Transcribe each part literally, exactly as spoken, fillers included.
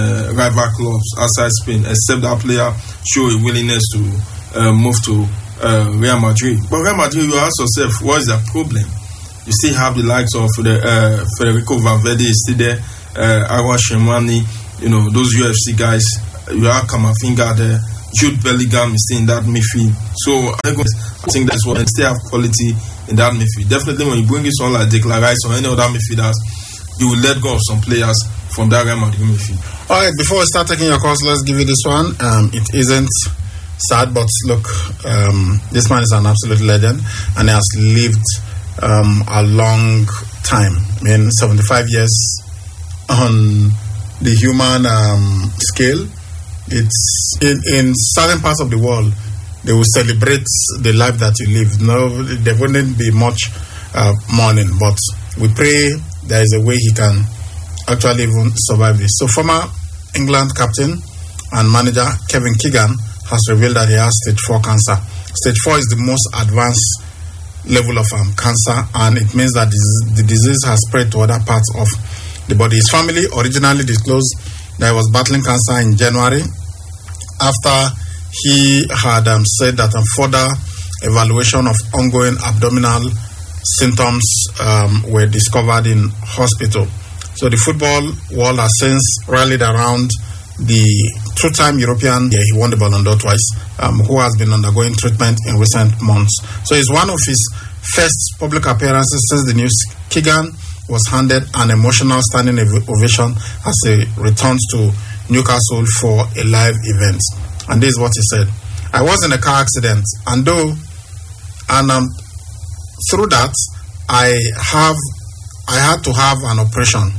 uh, rival clubs outside Spain, except that player show a willingness to uh, move to uh, Real Madrid. But Real Madrid, you ask yourself, what is the problem? You still have the likes of the uh, Federico Valverde is still there, uh, Aaron Shemwani, you know, those U F C guys. You have Kamavinga there, Jude Bellingham is still in that midfield. So I think that's what, and still have quality in that midfield. Definitely when you bring in someone like Declan Rice or any other midfielders, you will let go of some players from that Real Madrid midfield. All right, before we start taking your calls, let's give you this one. Um, it isn't sad, but look, um, this man is an absolute legend, and he has lived um, a long time. I mean, seventy-five years on the human um, scale. It's in, in certain parts of the world, they will celebrate the life that you live. No, there wouldn't be much uh, mourning, but we pray there is a way he can actually even survive this. So former England captain and manager Kevin Keegan has revealed that he has stage four cancer. Stage four is the most advanced level of um, cancer, and it means that this, the disease has spread to other parts of the body. His family originally disclosed that he was battling cancer in January after he had um, said that a further evaluation of ongoing abdominal symptoms um, were discovered in hospital. So the football world has since rallied around the two-time European, yeah, he won the Ballon d'Or twice, um, who has been undergoing treatment in recent months. So it's one of his first public appearances since the news. Keegan was handed an emotional standing ovation as he returns to Newcastle for a live event. And this is what he said. I was in a car accident, and though, and um, through that, I have, I had to have an operation.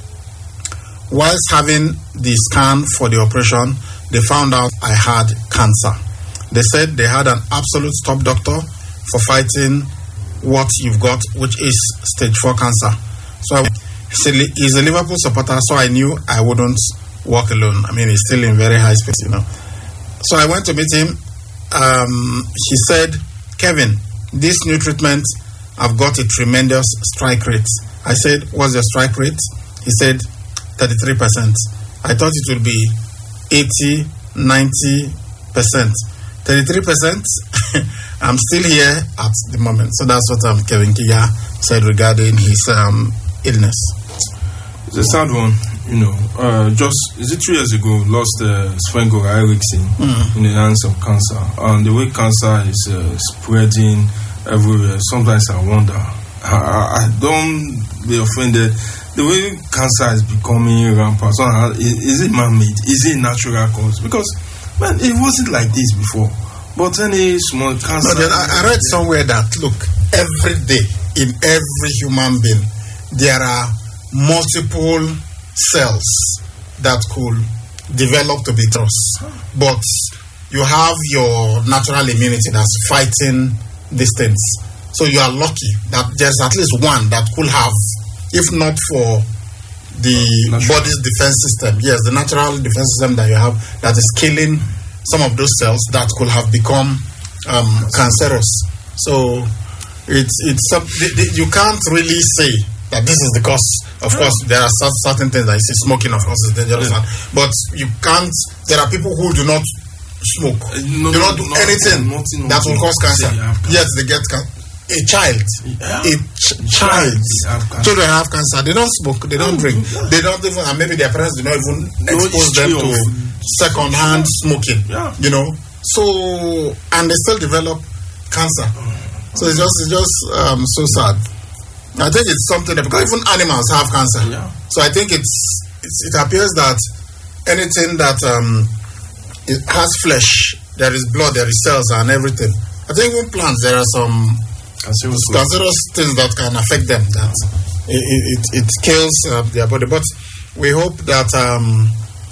Whilst having the scan for the operation, they found out I had cancer. They said they had an absolute stop doctor for fighting what you've got, which is stage four cancer. So I, he's a Liverpool supporter, so I knew I wouldn't walk alone. I mean, he's still in very high space, you know. So I went to meet him. Um, he said, Kevin, this new treatment, I've got a tremendous strike rate. I said, what's your strike rate? He said, thirty-three percent. I thought it would be eighty, ninety percent. thirty-three percent, I'm still here at the moment. So that's what um, Kevin Keegan said regarding his um, illness. It's a sad one, you know. Uh, just, is it two years ago, lost uh, Sven-Göran Eriksson mm. in the hands of cancer. And the way cancer is uh, spreading everywhere, sometimes I wonder, I, I, I don't be offended. The way cancer is becoming rampant, so is it man-made? Is it natural cause? Because, man, it wasn't like this before. But any small cancer... No, I, I read somewhere that, look, every day in every human being, there are multiple cells that could develop to be trust. But you have your natural immunity that's fighting these things. So you are lucky that there's at least one that could have, if not for the natural body's defense system, yes, the natural defense system that you have that is killing some of those cells that could have become um, cancerous. So it's it's you can't really say that this is the cause. Of yeah. course, there are certain things that you see, smoking, of course, is dangerous, yeah. but you can't. There are people who do not smoke, uh, no, do not do no, anything no, no, that will cause cancer. Yet they get cancer. A child, yeah. a ch- child, have children have cancer. They don't smoke, they don't drink, yeah. they don't even, and maybe their parents do not even no expose them to second-hand smoking. Yeah. You know, so and they still develop cancer. So it's just, it's just um, so sad. I think it's something that, because even animals have cancer. Yeah. So I think it's, it's it appears that anything that um, it has flesh, there is blood, there is cells, and everything. I think even plants, there are some cancerous things that can affect them, that it, it, it kills uh, their body. But we hope that um,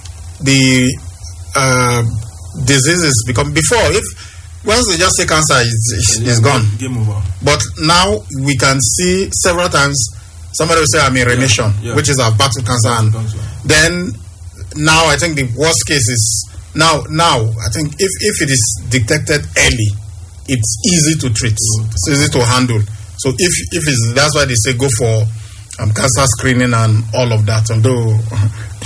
the uh, diseases become, before, if once they just say cancer is, is, is gone, game over. But now we can see several times somebody will say I'm in remission, yeah, yeah. which is a battle cancer, and cancer. Then now I think the worst case is now now I think if, if it is detected early, it's easy to treat. It's easy to handle. So if if it's, that's why they say go for um, cancer screening and all of that. Although